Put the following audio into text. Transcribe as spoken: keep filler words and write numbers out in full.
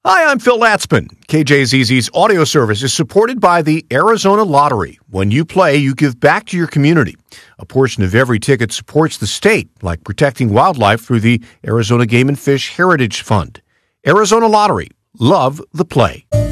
Hi, I'm Phil Latzman. K J Z Z's audio service is supported by the Arizona Lottery. When you play, you give back to your community. A portion of every ticket supports the state, like protecting wildlife through the Arizona Game and Fish Heritage Fund. Arizona Lottery. Love the play.